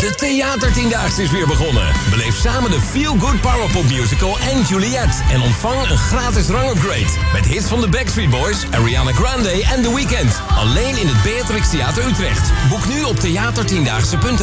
De Theatertiendaagse is weer begonnen. Beleef samen de Feel Good Powerpop Musical en Juliet. En ontvang een gratis rangupgrade. Met hits van de Backstreet Boys, Ariana Grande en The Weeknd. Alleen in het Beatrix Theater Utrecht. Boek nu op theatertiendaagse.nl.